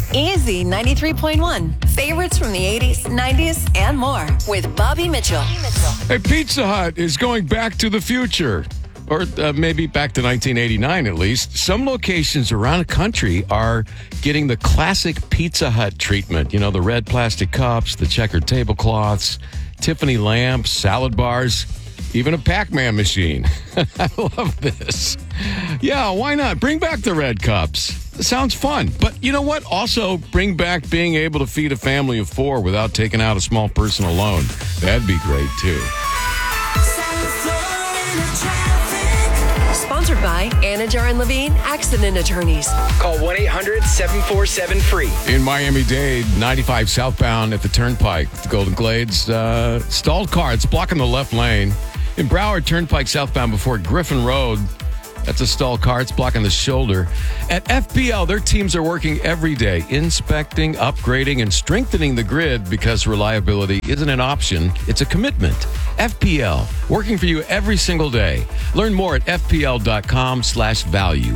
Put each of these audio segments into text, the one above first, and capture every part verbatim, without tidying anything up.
Easy ninety-three point one. Favorites from the eighties, nineties, and more with Bobby Mitchell. Hey, Pizza Hut is going back to the future. Or uh, maybe back to nineteen eighty-nine at least. Some locations around the country are getting the classic Pizza Hut treatment. You know, the red plastic cups, the checkered tablecloths, Tiffany lamps, salad bars, even a Pac-Man machine. I love this. Yeah, why not? Bring back the red cups. It sounds fun. But you know what? Also, bring back being able to feed a family of four without taking out a small personal loan. That'd be great, too. Sponsored by Anajar and Levine Accident Attorneys. Call one eight hundred seven four seven free. In Miami-Dade, ninety-five southbound at the Turnpike, the Golden Glades, uh, stalled car. It's blocking the left lane. In Broward, Turnpike southbound before Griffin Road, that's a stalled car. It's blocking the shoulder. At F P L, their teams are working every day, inspecting, upgrading, and strengthening the grid because reliability isn't an option. It's a commitment. F P L, working for you every single day. Learn more at fpl.com slash value.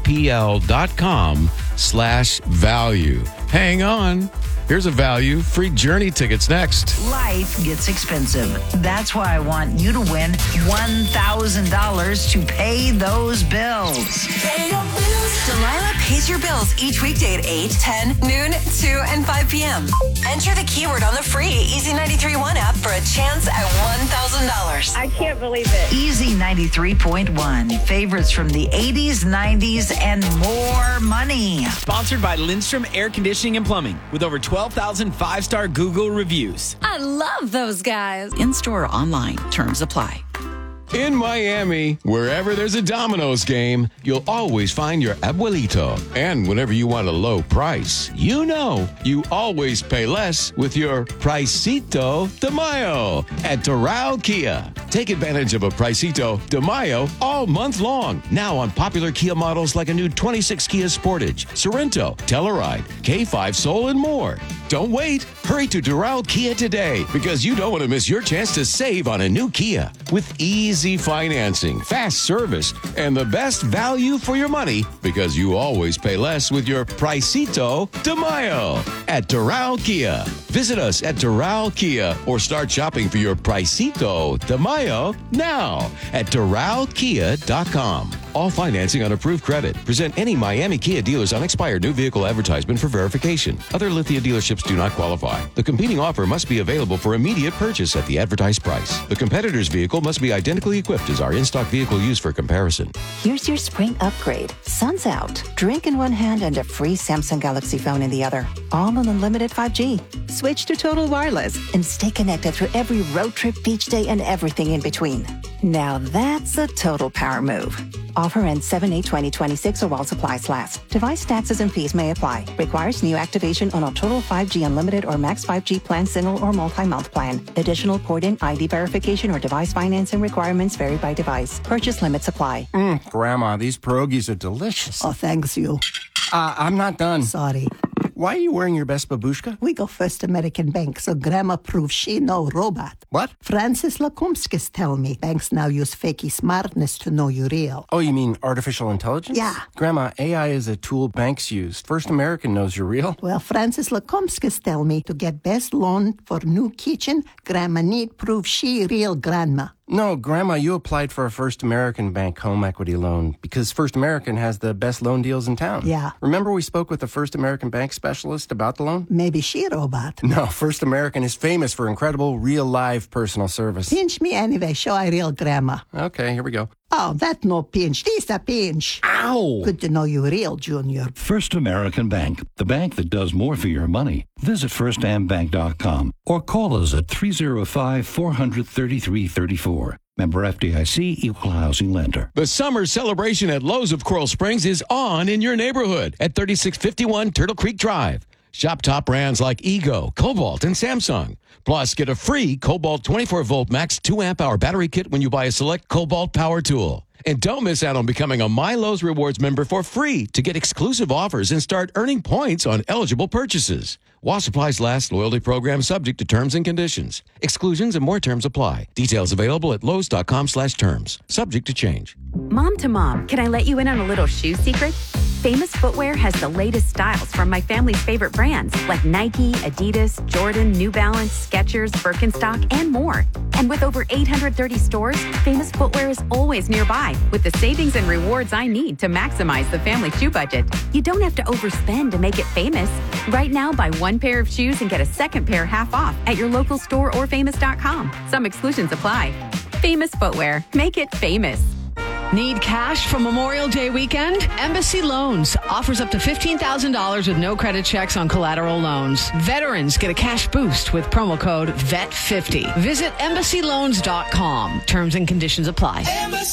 fpl.com slash value. Hang on. Here's a value. Free Journey tickets next. Life gets expensive. That's why I want you to win one thousand dollars to pay those bills. Pay your bills. Delilah pays your bills each weekday at eight, ten, noon, two, and five p.m. Enter the keyword on the free Easy ninety-three point one app for a chance at one thousand dollars. I can't believe it. Easy ninety-three point one. Favorites from the eighties, nineties, and more money. Sponsored by Lindstrom Air Conditioning and Plumbing with over twelve thousand five-star Google reviews. I love those guys. In-store or online. Terms apply. In Miami, wherever there's a Domino's game, you'll always find your abuelito. And whenever you want a low price, you know you always pay less with your Pricito de Mayo at Doral Kia. Take advantage of a Pricito de Mayo all month long. Now on popular Kia models like a new twenty-six Kia Sportage, Sorento, Telluride, K five Soul, and more. Don't wait. Hurry to Doral Kia today because you don't want to miss your chance to save on a new Kia. With easy financing, fast service, and the best value for your money because you always pay less with your Pricito de Mayo at Doral Kia. Visit us at Doral Kia or start shopping for your Pricito de Mayo now at doral kia dot com. All financing on approved credit. Present any Miami Kia dealer's unexpired new vehicle advertisement for verification. Other Lithia dealerships do not qualify. The competing offer must be available for immediate purchase at the advertised price. The competitor's vehicle must be identically equipped as our in-stock vehicle used for comparison. Here's your spring upgrade. Sun's out. Drink in one hand and a free Samsung Galaxy phone in the other. All on unlimited five G. Switch to Total Wireless and stay connected through every road trip, beach day, and everything in between. Now that's a total power move. Offer ends seven eight twenty twenty-six or while supplies last. Device taxes and fees may apply. Requires new activation on a Total five G Unlimited or Max five G plan, single or multi-month plan. Additional port-in I D verification or device financing requirements vary by device. Purchase limits apply. Mm, Grandma, these pierogies are delicious. Oh, thanks you. Uh, I'm not done. Sorry. Why are you wearing your best babushka? We go First American Bank, so Grandma proves she no robot. What? Francis Lakumskis tell me banks now use fakey smartness to know you real. Oh, you mean artificial intelligence? Yeah. Grandma, A I is a tool banks use. First American knows you're real. Well, Francis Lakumskis tell me to get best loan for new kitchen, Grandma need prove she real grandma. No, Grandma, you applied for a First American Bank home equity loan because First American has the best loan deals in town. Yeah. Remember we spoke with the First American Bank specialist about the loan? Maybe she robot. No, First American is famous for incredible, real, live personal service. Pinch me anyway, show I real grandma. Okay, here we go. Oh, that no pinch. This a pinch. Ow! Good to know you real, Junior. First American Bank, the bank that does more for your money. Visit first am bank dot com or call us at three oh five, four hundred, thirty-three thirty-four. Member F D I C, Equal Housing Lender. The summer celebration at Lowe's of Coral Springs is on in your neighborhood at thirty-six fifty-one Turtle Creek Drive. Shop top brands like Ego, Cobalt, and Samsung. Plus, get a free Cobalt twenty-four volt max two amp hour battery kit when you buy a select Cobalt power tool. And don't miss out on becoming a My Lowe's Rewards member for free to get exclusive offers and start earning points on eligible purchases. While supplies last, loyalty program subject to terms and conditions. Exclusions and more terms apply. Details available at lowes dot com slash terms. Subject to change. Mom to mom, can I let you in on a little shoe secret? Famous Footwear has the latest styles from my family's favorite brands like Nike, Adidas, Jordan, New Balance, Skechers, Birkenstock, and more. And with over eight hundred thirty stores, Famous Footwear is always nearby with the savings and rewards I need to maximize the family shoe budget. You don't have to overspend to make it famous. Right now, buy one pair of shoes and get a second pair half off at your local store or famous dot com. Some exclusions apply. Famous Footwear. Make it famous. Need cash for Memorial Day weekend? Embassy Loans offers up to fifteen thousand dollars with no credit checks on collateral loans. Veterans get a cash boost with promo code V E T fifty. Visit embassy loans dot com. Terms and conditions apply.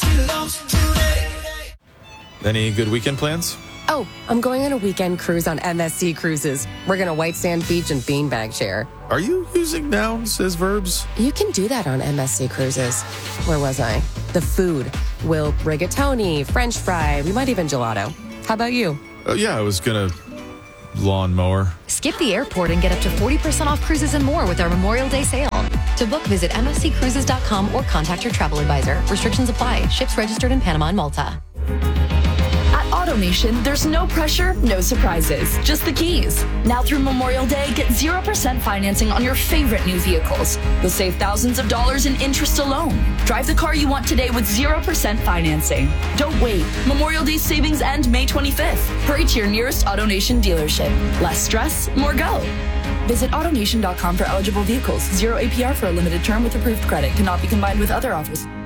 Any good weekend plans? Oh, I'm going on a weekend cruise on M S C Cruises. We're going to White Sand Beach and Beanbag Share. Are you using nouns as verbs? You can do that on M S C Cruises. Where was I? The food. We'll rigatoni, French fry, we might even gelato. How about you? Oh, yeah, I was going to lawnmower. Skip the airport and get up to forty percent off cruises and more with our Memorial Day sale. To book, visit M S C cruises dot com or contact your travel advisor. Restrictions apply. Ships registered in Panama and Malta. AutoNation, there's no pressure, no surprises, just the keys. Now through Memorial Day, get zero percent financing on your favorite new vehicles. You'll save thousands of dollars in interest alone. Drive the car you want today with zero percent financing. Don't wait. Memorial Day savings end May twenty-fifth. Hurry to your nearest AutoNation dealership. Less stress, more go. Visit AutoNation dot com for eligible vehicles. Zero A P R for a limited term with approved credit. Cannot be combined with other offers.